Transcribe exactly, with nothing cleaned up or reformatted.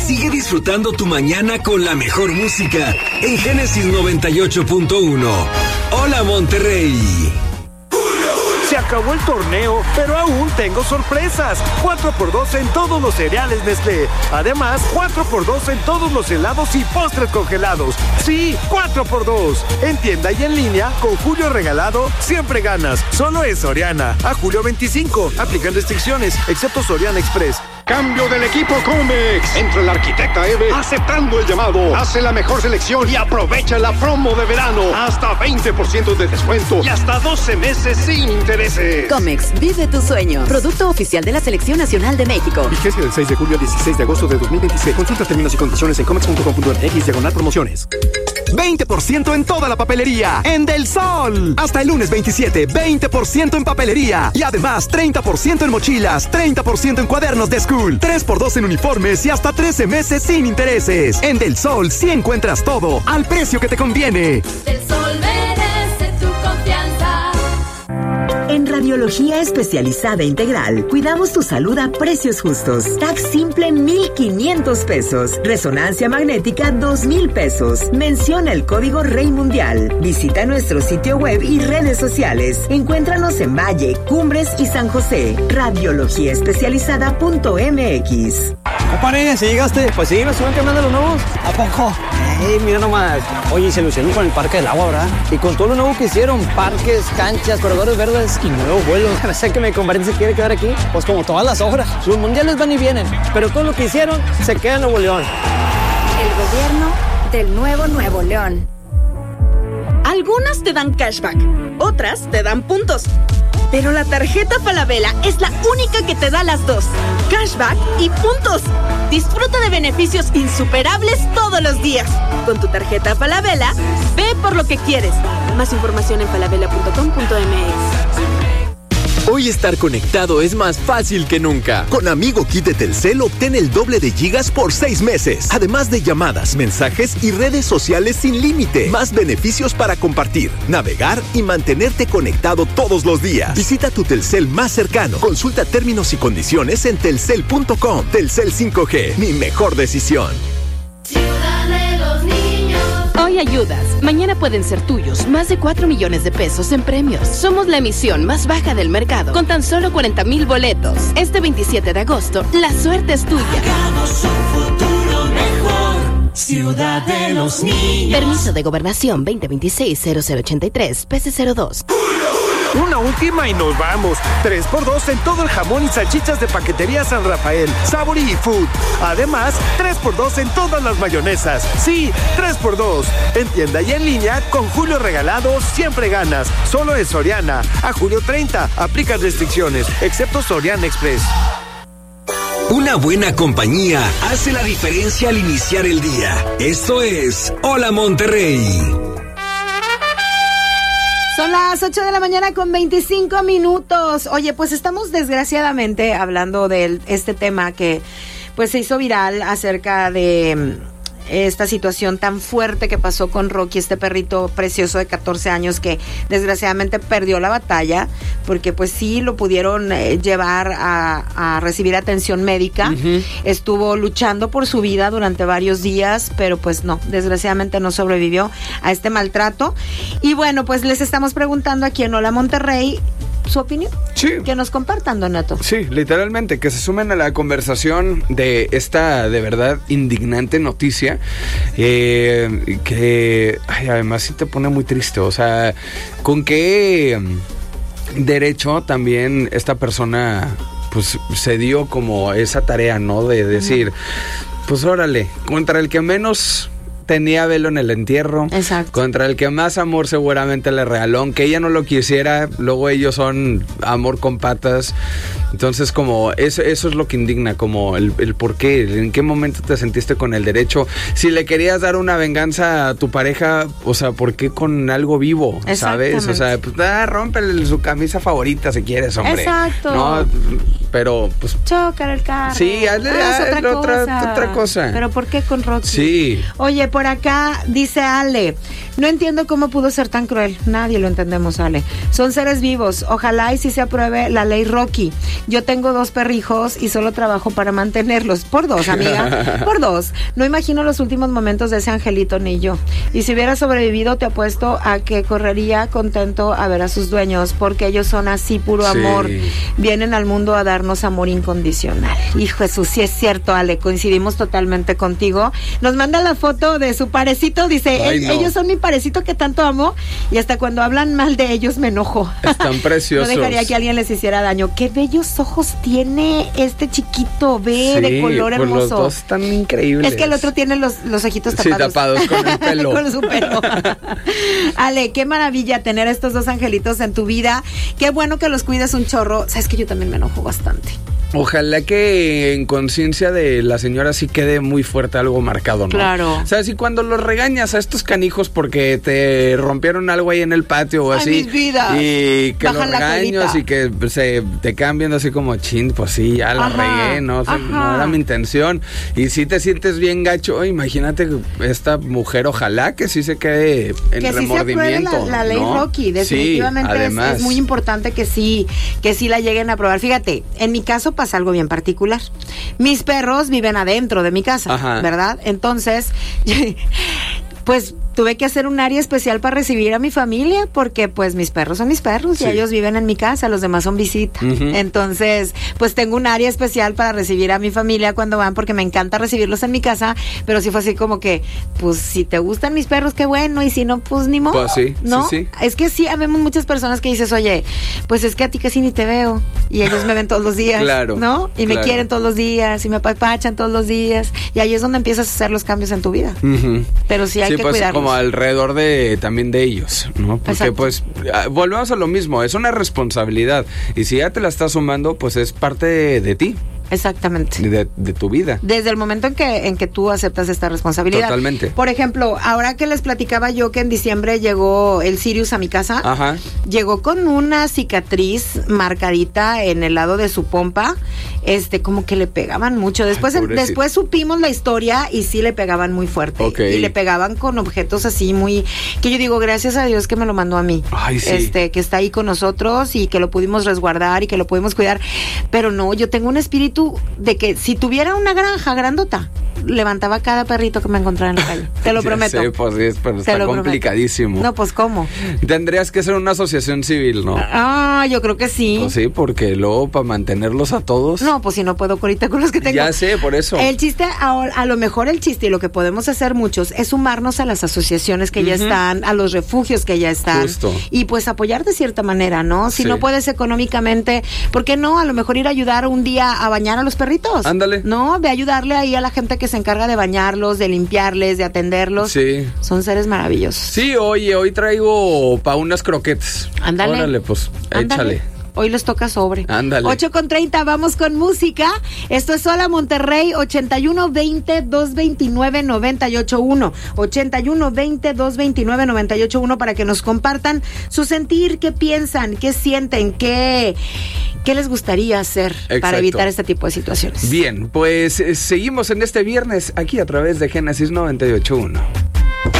Sigue disfrutando tu mañana con la mejor música en Génesis noventa y ocho punto uno. Hola, Monterrey. Se acabó el torneo, pero aún tengo sorpresas. cuatro por dos en todos los cereales Nestlé. Además, cuatro por dos en todos los helados y postres congelados. Sí, cuatro por dos. En tienda y en línea, con Julio Regalado, siempre ganas. Solo es Soriana. A julio veinticinco. Aplican restricciones, excepto Soriana Express. Cambio del equipo Comex. Entra el arquitecta Eve aceptando el llamado. Hace la mejor selección y aprovecha la promo de verano. Hasta veinte por ciento de descuento y hasta doce meses sin intereses. Comex, vive tu sueño. Producto oficial de la Selección Nacional de México. Vigencia del seis de julio al dieciséis de agosto de dos mil veintiséis. Consulta términos y condiciones en comex punto com punto m x diagonal promociones. veinte por ciento en toda la papelería. En Del Sol. Hasta el lunes veintisiete, veinte por ciento en papelería. Y además, treinta por ciento en mochilas, treinta por ciento en cuadernos de school, tres por dos en uniformes y hasta trece meses sin intereses. En Del Sol sí encuentras todo al precio que te conviene. Del Sol merece tu confianza. En Radiología Especializada Integral, cuidamos tu salud a precios justos. T A C simple, mil quinientos pesos. Resonancia magnética, dos mil pesos. Menciona el código Rey Mundial. Visita nuestro sitio web y redes sociales. Encuéntranos en Valle, Cumbres y San José. radiología especializada punto m x. Compadre, ¿sí llegaste? Pues sí, me suben cambiando los nuevos. ¿A poco? Ey, mira nomás. Oye, se lucieron con el Parque del Agua, ¿verdad? Y con todo lo nuevo que hicieron, parques, canchas, corredores verdes y nuevos vuelos. A ver que mi compadre se quiere quedar aquí. Pues como todas las obras. Los mundiales van y vienen, pero todo lo que hicieron se queda en Nuevo León. El gobierno del nuevo Nuevo León. Algunas te dan cashback, otras te dan puntos. Pero la tarjeta Falabella es la única que te da las dos, cashback y puntos. Disfruta de beneficios insuperables todos los días. Con tu tarjeta Falabella, ve por lo que quieres. Más información en falabella punto com punto m x. Hoy estar conectado es más fácil que nunca. Con Amigo Kit de Telcel obtén el doble de gigas por seis meses. Además de llamadas, mensajes y redes sociales sin límite. Más beneficios para compartir, navegar y mantenerte conectado todos los días. Visita tu Telcel más cercano. Consulta términos y condiciones en telcel punto com. Telcel cinco G, mi mejor decisión. Hoy ayudas, mañana pueden ser tuyos más de cuatro millones de pesos en premios. Somos la emisión más baja del mercado, con tan solo cuarenta mil boletos. Este veintisiete de agosto, la suerte es tuya. Hagamos un futuro mejor, Ciudad de los Niños. Permiso de Gobernación veinte veintiséis cero cero ochenta y tres, P C cero dos. Una última y nos vamos. tres por dos en todo el jamón y salchichas de Paquetería San Rafael, Sabor y Food. Además, tres por dos en todas las mayonesas. Sí, tres por dos. En tienda y en línea, con Julio Regalado, siempre ganas. Solo en Soriana. A julio treinta. Aplican restricciones, excepto Soriana Express. Una buena compañía hace la diferencia al iniciar el día. Esto es Hola, Monterrey. Son las ocho de la mañana con veinticinco minutos. Oye, pues estamos desgraciadamente hablando de este tema que pues se hizo viral acerca de esta situación tan fuerte que pasó con Rocky, este perrito precioso de catorce años que desgraciadamente perdió la batalla, porque pues sí lo pudieron eh, llevar a, a recibir atención médica. Uh-huh. Estuvo luchando por su vida durante varios días, pero pues no, desgraciadamente no sobrevivió a este maltrato. Y bueno, pues les estamos preguntando aquí en Hola Monterrey su opinión. Sí. Que nos compartan, Donato. Sí, literalmente, que se sumen a la conversación de esta, de verdad, indignante noticia, eh, que, ay, además sí te pone muy triste, o sea, con qué derecho también esta persona, pues, se dio como esa tarea, ¿no? De decir, uh-huh. pues, órale, contra el que menos tenía velo en el entierro. Exacto. Contra el que más amor seguramente le regaló, aunque ella no lo quisiera, luego ellos son amor con patas. Entonces, como eso, eso es lo que indigna, como el, el por qué, en qué momento te sentiste con el derecho. Si le querías dar una venganza a tu pareja, o sea, ¿por qué con algo vivo? ¿Sabes? O sea, pues ah, rómpele su camisa favorita si quieres, hombre. Exacto. No, pero pues... Chócale el carro. Sí, hazle, Haz hazle otra, otra, cosa. otra cosa. ¿Pero por qué con Rocky? Sí. Oye, por acá dice Ale, no entiendo cómo pudo ser tan cruel. Nadie lo entendemos, Ale. Son seres vivos. Ojalá y si se apruebe la ley Rocky. Yo tengo dos perrijos y solo trabajo para mantenerlos. Por dos, amiga. Por dos. No imagino los últimos momentos de ese angelito ni yo. Y si hubiera sobrevivido, te apuesto a que correría contento a ver a sus dueños, porque ellos son así, puro Sí. amor. Vienen al mundo a darnos amor incondicional. Hijo Jesús, sí es cierto, Ale, coincidimos totalmente contigo. Nos manda la foto de su parecito, dice, Ay, "El- no. ellos son mi parecito que tanto amo, y hasta cuando hablan mal de ellos me enojo." Están preciosos. No dejaría que alguien les hiciera daño. Qué bellos ojos tiene este chiquito, ve, Sí, de color pues hermoso. los dos están increíbles. Es que el otro tiene los, los ojitos Sí, tapados. tapados con el pelo. Con su pelo. Ale, qué maravilla tener estos dos angelitos en tu vida. Qué bueno que los cuides un chorro. Sabes que yo también me enojo bastante. Ojalá que en conciencia de la señora sí quede muy fuerte algo marcado, ¿no? Claro. O sea, si cuando los regañas a estos canijos porque te rompieron algo ahí en el patio o Ay, así. mis vidas. Y que Bajan los la regaños colita. y que se te cambian así como chin, pues sí, ya la Ajá, regué, ¿no? O sea, ajá. no era mi intención. Y si te sientes bien gacho, imagínate esta mujer, ojalá que sí se quede en Que sí se apruebe remordimiento. la, la ley ¿no? Rocky, Sí, definitivamente es- además. es, muy importante que sí, que sí la lleguen a aprobar. Fíjate, en mi caso pasa algo bien particular. Mis perros viven adentro de mi casa, Ajá. ¿verdad? Entonces, pues tuve que hacer un área especial para recibir a mi familia, porque pues mis perros son mis perros Sí. y ellos viven en mi casa, los demás son visita. Ujú. Entonces, pues tengo un área especial para recibir a mi familia cuando van, porque me encanta recibirlos en mi casa, pero sí fue así como que, pues si te gustan mis perros, qué bueno, y si no, pues ni modo. Pues sí, ¿no? sí, sí. Es que sí, habemos muchas personas que dices, oye, pues es que a ti casi ni te veo, y ellos me ven todos los días, Claro, ¿no? Y me claro. quieren todos los días, y me apapachan todos los días, y ahí es donde empiezas a hacer los cambios en tu vida. Ujú. Pero sí hay Sí, que pues cuidarlos. como alrededor de también de ellos, ¿no? Porque Exacto. pues ah, volvemos a lo mismo, es una responsabilidad y si ya te la estás sumando, pues es parte de, de ti, Exactamente. de, de tu vida. Desde el momento en que, en que tú aceptas esta responsabilidad. Totalmente. Por ejemplo, ahora que les platicaba yo que en diciembre llegó el Sirius a mi casa, Ajá. llegó con una cicatriz marcadita en el lado de su pompa, este, como que le pegaban mucho. Después, Ay, pobrecito. después supimos la historia y sí le pegaban muy fuerte. Ok. Y le pegaban con objetos así muy, que yo digo, gracias a Dios que me lo mandó a mí. Ay, sí. Este, que está ahí con nosotros y que lo pudimos resguardar y que lo pudimos cuidar. Pero no, yo tengo un espíritu de que si tuviera una granja grandota, levantaba cada perrito que me encontrara en la calle. Te lo Ya prometo. sé, pues sí, pero Te está lo prometo. complicadísimo. No, pues ¿cómo? Tendrías que ser una asociación civil, ¿no? Ah, yo creo que sí. Pues sí, porque luego para mantenerlos a todos. No, pues si no puedo ahorita con los que tengo. Ya sé, por eso. El chiste, a, a lo mejor el chiste y lo que podemos hacer muchos es sumarnos a las asociaciones que ya Ujú. están, a los refugios que ya están. Justo. Y pues apoyar de cierta manera, ¿no? Si Sí. no puedes económicamente, ¿por qué no? A lo mejor ir a ayudar un día a bañar a los perritos. Ándale. No, de ayudarle ahí a la gente que se encarga de bañarlos, de limpiarles, de atenderlos. Sí. Son seres maravillosos. Sí, oye, hoy traigo pa' unas croquetas. Ándale. Órale, pues, Ándale. échale. Hoy les toca sobre. Ándale. ocho con treinta, vamos con música. Esto es Hola Monterrey, ochenta y uno veinte, doscientos veintinueve, noventa y ocho uno. ochenta y uno veinte, doscientos veintinueve, noventa y ocho uno para que nos compartan su sentir, qué piensan, qué sienten, qué, qué les gustaría hacer para Exacto. evitar este tipo de situaciones. Bien, pues eh, seguimos en este viernes aquí a través de Génesis noventa y ocho punto uno.